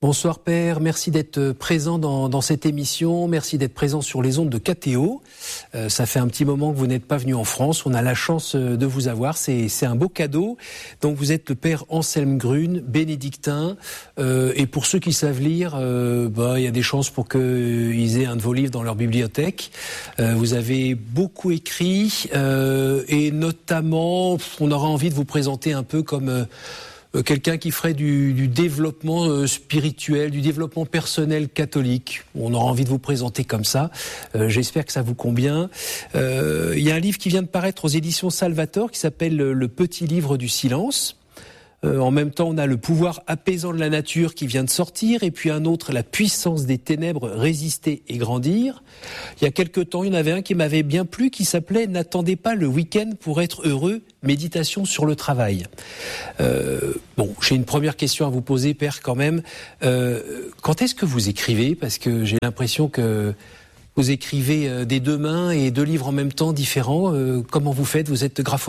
Bonsoir Père, merci d'être présent dans cette émission, merci d'être présent sur les ondes de KTO. Ça fait un petit moment que vous n'êtes pas venu en France, on a la chance de vous avoir, c'est un beau cadeau. Donc vous êtes le Père Anselme Grune, bénédictin, et pour ceux qui savent lire, il y a des chances pour qu'ils aient un de vos livres dans leur bibliothèque. Vous avez beaucoup écrit, et notamment, on aura envie de vous présenter un peu comme quelqu'un qui ferait du développement spirituel, du développement personnel catholique. On aura envie de vous présenter comme ça. J'espère que ça vous convient. Il y a un livre qui vient de paraître aux éditions Salvator qui s'appelle Le Petit Livre du Silence. En même temps, on a Le pouvoir apaisant de la nature qui vient de sortir, et puis un autre, La puissance des ténèbres, résister et grandir. Il y a quelque temps, il y en avait un qui m'avait bien plu, qui s'appelait N'attendez pas le week-end pour être heureux, méditation sur le travail. J'ai une première question à vous poser, Père, quand même. Quand est-ce que vous écrivez ? Parce que j'ai l'impression que vous écrivez des deux mains et deux livres en même temps différents. Comment vous faites ? Vous êtes graphomane ?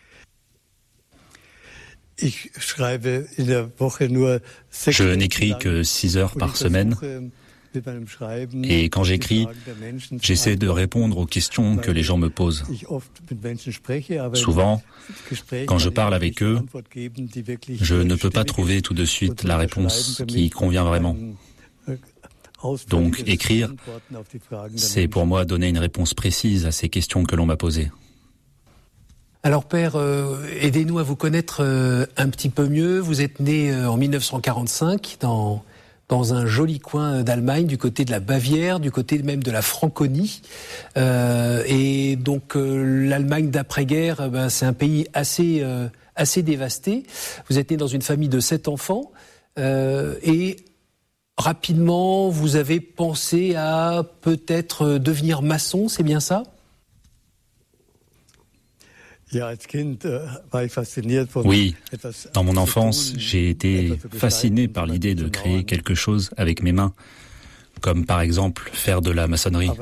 Je n'écris que 6 heures par semaine. Et quand j'écris, j'essaie de répondre aux questions que les gens me posent. Souvent, quand je parle avec eux, je ne peux pas trouver tout de suite la réponse qui convient vraiment. Donc, écrire, c'est pour moi donner une réponse précise à ces questions que l'on m'a posées. Alors Père, aidez-nous à vous connaître un petit peu mieux. Vous êtes né en 1945 dans un joli coin d'Allemagne, du côté de la Bavière, du côté même de la Franconie. Et donc l'Allemagne d'après-guerre, c'est un pays assez dévasté. Vous êtes né dans une famille de 7 enfants et rapidement vous avez pensé à peut-être devenir maçon, c'est bien ça ? Oui, dans mon enfance, j'ai été fasciné par l'idée de créer quelque chose avec mes mains, comme par exemple faire de la maçonnerie.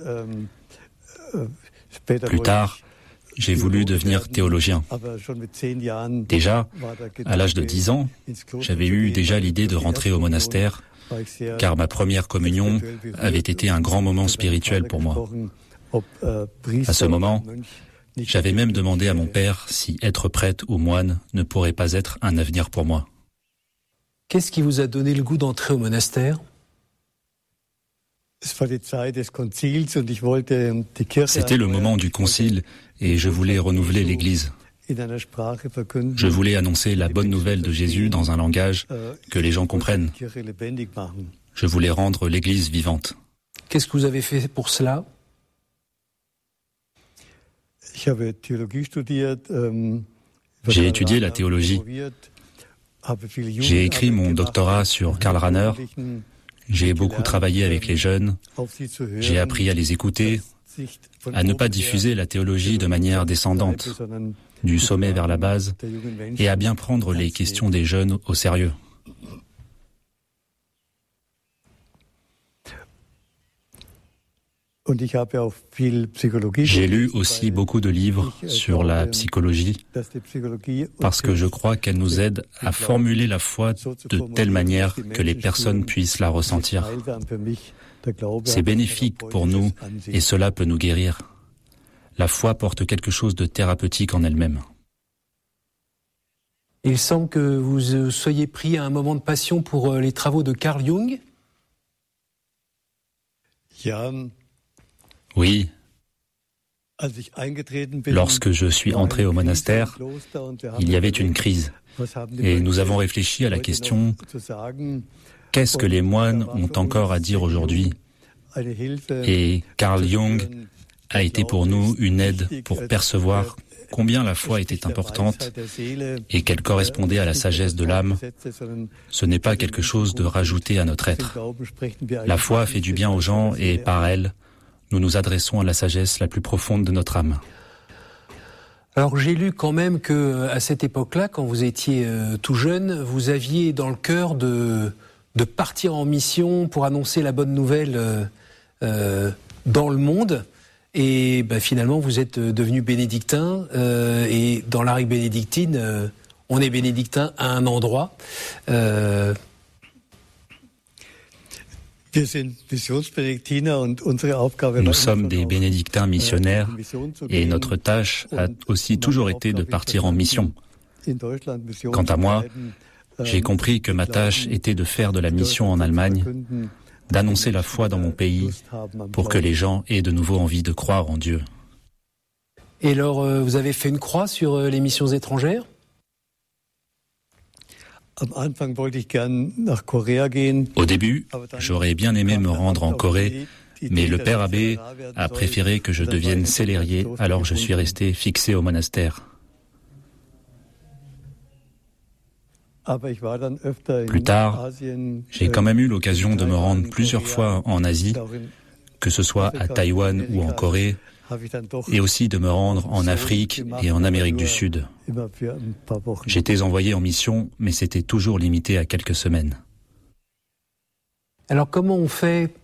Plus tard, j'ai voulu devenir théologien. Déjà, à l'âge de 10 ans, j'avais eu déjà l'idée de rentrer au monastère, car ma première communion avait été un grand moment spirituel pour moi. À ce moment, j'avais même demandé à mon père si être prêtre ou moine ne pourrait pas être un avenir pour moi. Qu'est-ce qui vous a donné le goût d'entrer au monastère ? C'était le moment du concile et je voulais renouveler l'Église. Je voulais annoncer la bonne nouvelle de Jésus dans un langage que les gens comprennent. Je voulais rendre l'Église vivante. Qu'est-ce que vous avez fait pour cela ? J'ai étudié la théologie. J'ai écrit mon doctorat sur Karl Rahner. J'ai beaucoup travaillé avec les jeunes. J'ai appris à les écouter, à ne pas diffuser la théologie de manière descendante, du sommet vers la base, et à bien prendre les questions des jeunes au sérieux. J'ai lu aussi beaucoup de livres sur la psychologie parce que je crois qu'elle nous aide à formuler la foi de telle manière que les personnes puissent la ressentir. C'est bénéfique pour nous et cela peut nous guérir. La foi porte quelque chose de thérapeutique en elle-même. Il semble que vous soyez pris à un moment de passion pour les travaux de Carl Jung. Oui. Lorsque je suis entré au monastère, il y avait une crise. Et nous avons réfléchi à la question « Qu'est-ce que les moines ont encore à dire aujourd'hui ?» Et Carl Jung a été pour nous une aide pour percevoir combien la foi était importante et qu'elle correspondait à la sagesse de l'âme. Ce n'est pas quelque chose de rajouté à notre être. La foi fait du bien aux gens et par elle, nous nous adressons à la sagesse la plus profonde de notre âme. Alors j'ai lu quand même que à cette époque-là, quand vous étiez tout jeune, vous aviez dans le cœur de partir en mission pour annoncer la bonne nouvelle dans le monde. Et finalement, vous êtes devenu bénédictin. Et dans la règle bénédictine, on est bénédictin à un endroit. Nous sommes des bénédictins missionnaires et notre tâche a aussi toujours été de partir en mission. Quant à moi, j'ai compris que ma tâche était de faire de la mission en Allemagne, d'annoncer la foi dans mon pays pour que les gens aient de nouveau envie de croire en Dieu. Et alors, vous avez fait une croix sur les missions étrangères ? Au début, j'aurais bien aimé me rendre en Corée, mais le père abbé a préféré que je devienne célérier, alors je suis resté fixé au monastère. Plus tard, j'ai quand même eu l'occasion de me rendre plusieurs fois en Asie, que ce soit à Taïwan ou en Corée, et aussi de me rendre en Afrique et en Amérique du Sud. J'étais envoyé en mission, mais c'était toujours limité à quelques semaines. Alors comment on fait